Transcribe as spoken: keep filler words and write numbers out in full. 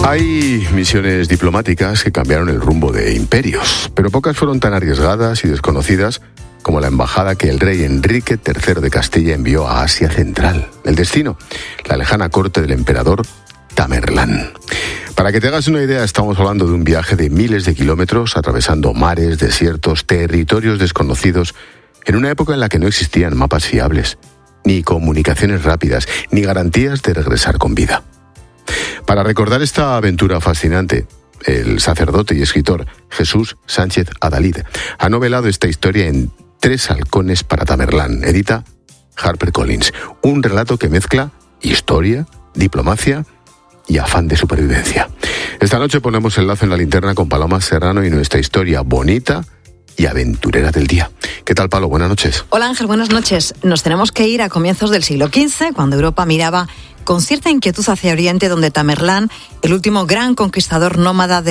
Hay misiones diplomáticas que cambiaron el rumbo de imperios, pero pocas fueron tan arriesgadas y desconocidas como la embajada que el rey Enrique tercero de Castilla envió a Asia Central. El destino, la lejana corte del emperador Tamerlán. Para que te hagas una idea, estamos hablando de un viaje de miles de kilómetros, atravesando mares, desiertos, territorios desconocidos, en una época en la que no existían mapas fiables, ni comunicaciones rápidas, ni garantías de regresar con vida. Para recordar esta aventura fascinante, el sacerdote y escritor Jesús Sánchez Adalid ha novelado esta historia en Tres halcones para Tamerlán, edita HarperCollins, un relato que mezcla historia, diplomacia y afán de supervivencia. Esta noche ponemos el lazo en la linterna con Paloma Serrano y nuestra historia bonita y aventurera del día. ¿Qué tal, Palo? Buenas noches. Hola, Ángel, buenas noches. Nos tenemos que ir a comienzos del siglo quince, cuando Europa miraba con cierta inquietud hacia Oriente, donde Tamerlán, el último gran conquistador nómada de